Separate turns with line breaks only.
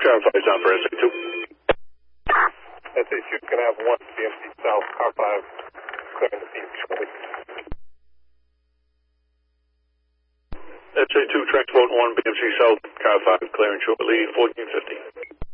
Car 5 down for SA2.
SA2 can have 1 BMC South, Car 5, clearing the beam shortly.
SA2 transport 1 BMC South, Car 5 clearing shortly, 1450.